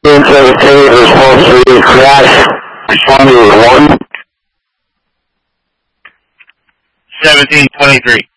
17 was supposed to be crash. Responding with 1. 1723.